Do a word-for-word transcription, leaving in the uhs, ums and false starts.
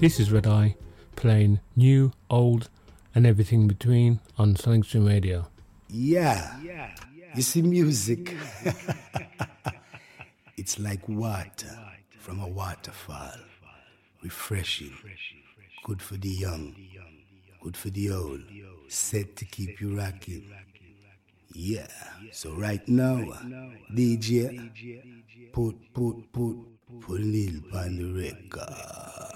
This is Red Eye, playing new, old, and everything in between on Sonic Stream Radio. Yeah, you see, music, it's like water from a waterfall, refreshing, good for the young, good for the old, set to keep you rocking. Yeah, so right now, D J, put, put, put, put Lil on the record.